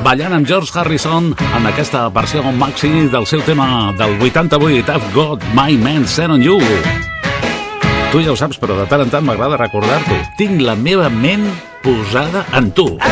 ballant amb George Harrison en aquesta versió maxi del seu tema del 88, I've Got My Man Set on You. Tu ja ho saps, però de tant en tant m'agrada recordar-t'ho. Tinc la meva ment posada en tu.